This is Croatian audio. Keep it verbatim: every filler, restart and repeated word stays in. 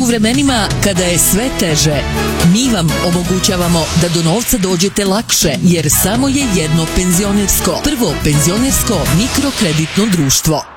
U vremenima kada je sve teže, mi vam omogućavamo da do novca dođete lakše, jer samo je jedno penzionersko, prvo penzionersko mikrokreditno društvo.